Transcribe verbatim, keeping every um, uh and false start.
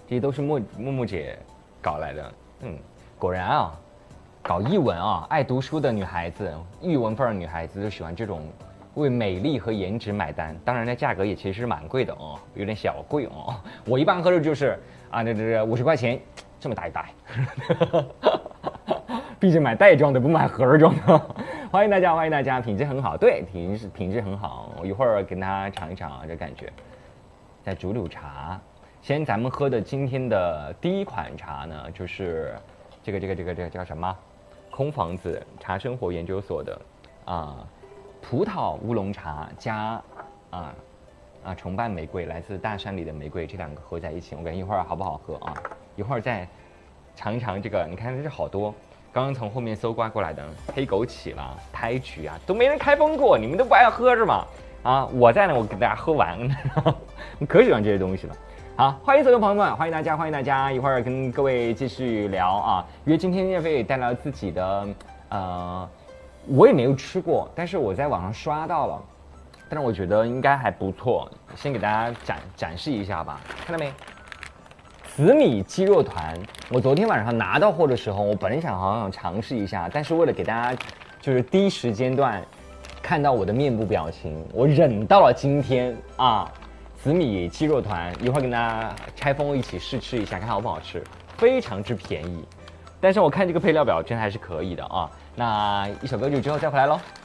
这些都是木木木姐搞来的。嗯，果然啊，搞译文啊，爱读书的女孩子，译文范儿的女孩子就喜欢这种为美丽和颜值买单。当然，这价格也其实是蛮贵的哦，有点小贵哦。我一般喝的就是啊，这这五十块钱这么大一袋。毕竟买袋装的不买盒装的。欢迎大家，欢迎大家，品质很好，对，品质品质很好。我一会儿跟大家尝一尝啊，这感觉。在煮卤茶，先咱们喝的今天的第一款茶呢，就是这个这个这个这个叫什么？空房子茶生活研究所的啊，葡萄乌龙茶加啊啊重瓣玫瑰，来自大山里的玫瑰，这两个合在一起，我感觉一会儿好不好喝啊？一会儿再尝一尝这个，你看这是好多。刚刚从后面搜刮过来的黑枸杞啦、胎菊啊，都没人开封过，你们都不爱喝是吗？啊，我在呢，我给大家喝完，我可喜欢这些东西了。好，欢迎所有朋友们，欢迎大家，欢迎大家，一会儿跟各位继续聊啊。因为今天叶飞带来了自己的，呃，我也没有吃过，但是我在网上刷到了，但是我觉得应该还不错，先给大家展展示一下吧，看到没？紫米鸡肉团，我昨天晚上拿到货的时候，我本来想好想尝试一下，但是为了给大家就是第一时间段看到我的面部表情，我忍到了今天啊。紫米鸡肉团，一会儿跟大家拆封一起试吃一下，看好不好吃，非常之便宜。但是我看这个配料表真的还是可以的啊。那一首歌曲之后再回来喽。